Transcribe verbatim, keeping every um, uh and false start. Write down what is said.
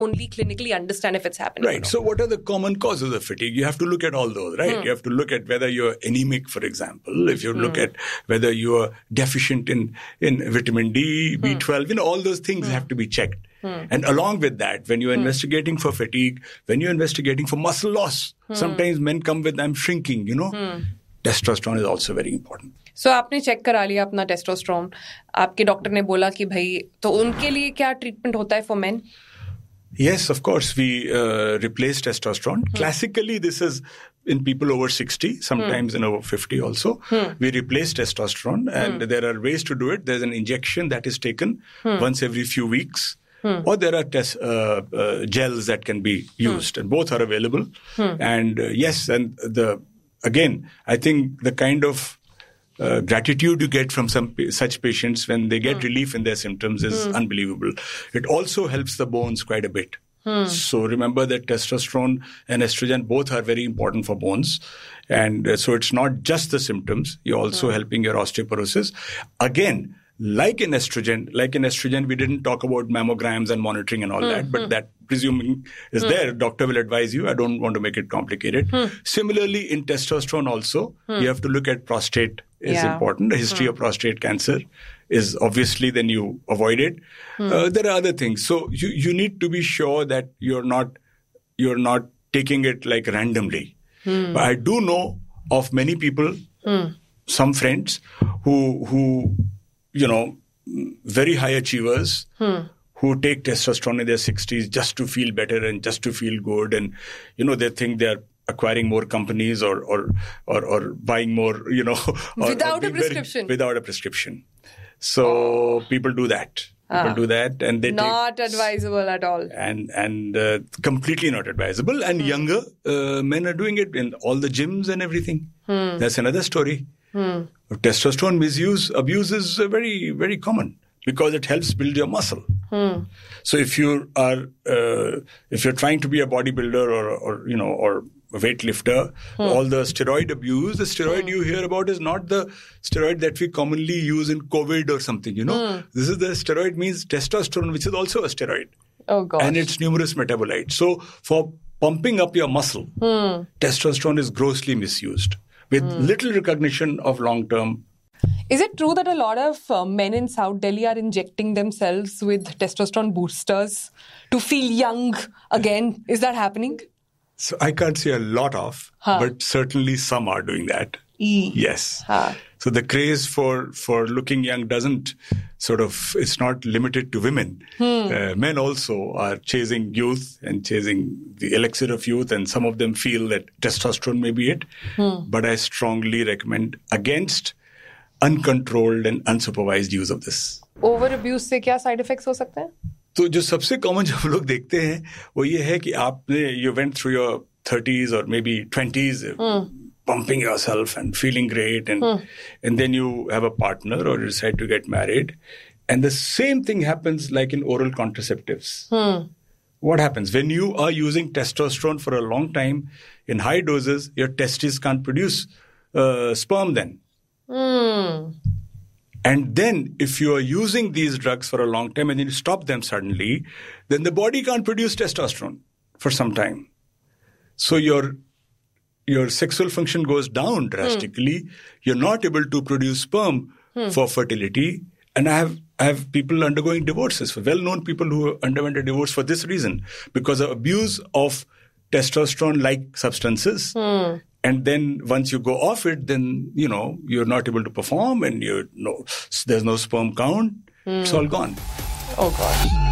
only clinically understand if it's happening. Right. So what are the common causes of fatigue? You have to look at all those, right? Hmm. You have to look at whether you're anemic, for example. If you hmm. look at whether you're deficient in, in vitamin D, B twelve, hmm. you know, all those things hmm. have to be checked. Hmm. And along with that, when you're hmm. investigating for fatigue, when you're investigating for muscle loss, hmm. sometimes men come with, I'm shrinking, you know. Hmm. Testosterone is also very important. So आपने check करा लिया अपना testosterone, आपके doctor ने बोला कि भाई, तो उनके लिए क्या ट्रीटमेंट होता है for men? Yes, of course, we uh, replace testosterone. Hmm. Classically, this is in people over sixty, sometimes hmm. in over fifty also. Hmm. We replace testosterone, and hmm. there are ways to do it. There's an injection that is taken hmm. once every few weeks. Hmm. Or there are test, uh, uh, gels that can be used, hmm. and both are available. Hmm. And uh, yes, and the again, I think the kind of uh, gratitude you get from some such patients when they get mm. relief in their symptoms is mm. unbelievable. It also helps the bones quite a bit. Mm. So remember that testosterone and estrogen both are very important for bones. And uh, so it's not just the symptoms. You're also mm. helping your osteoporosis. Again, like in estrogen, like in estrogen, we didn't talk about mammograms and monitoring and all mm. that, but mm. that presuming is mm. there, doctor will advise you. I don't want to make it complicated. Mm. Similarly, in testosterone also, mm. you have to look at prostate is yeah. important. The history mm. of prostate cancer is obviously then you avoid it. Mm. Uh, there are other things. So you, you need to be sure that you're not, you're not taking it like randomly. Mm. But I do know of many people, mm. some friends who, who, you know, very high achievers hmm. who take testosterone in their sixties just to feel better and just to feel good. And, you know, they think they're acquiring more companies or or or, or buying more, you know. Or, without or a prescription. Very, without a prescription. So oh. people do that. People ah. do that. And they Not take, advisable at all. And and uh, completely not advisable. And hmm. younger uh, men are doing it in all the gyms and everything. Hmm. That's another story. Hmm. Testosterone misuse, abuse is uh, very, very common because it helps build your muscle. Hmm. So if you are, uh, if you're trying to be a bodybuilder or, or you know, or a weightlifter, hmm. all the steroid abuse, the steroid hmm. you hear about is not the steroid that we commonly use in COVID or something, you know. Hmm. This is the steroid means testosterone, which is also a steroid. Oh, gosh. And its numerous metabolites. So for pumping up your muscle, hmm. testosterone is grossly misused, with mm. little recognition of long-term. Is it true that a lot of uh, men in South Delhi are injecting themselves with testosterone boosters to feel young again? Is that happening? So I can't say a lot of, huh. but certainly some are doing that. E. Yes. Huh. So the craze for, for looking young doesn't sort of, it's not limited to women. Hmm. Uh, men also are chasing youth and chasing the elixir of youth, and some of them feel that testosterone may be it. Hmm. But I strongly recommend against uncontrolled and unsupervised use of this. Over abuse से क्या side effects हो सकते हैं? तो जो सबसे common जो हम लोग देखते हैं वो ये है कि आपने you went through your thirties or maybe twenties. Hmm. pumping yourself and feeling great, and hmm. and then you have a partner or you decide to get married, and the same thing happens like in oral contraceptives. Hmm. What happens when you are using testosterone for a long time in high doses? Your testes can't produce uh, sperm then. Hmm. And then if you are using these drugs for a long time and then you stop them suddenly, then the body can't produce testosterone for some time. So your your sexual function goes down drastically. Hmm. You're not able to produce sperm hmm. for fertility. And I have I have people undergoing divorces, well-known people who underwent a divorce for this reason, because of abuse of testosterone-like substances. Hmm. And then once you go off it, then, you know, you're not able to perform and you know, there's no sperm count. Hmm. It's all gone. Oh, gosh.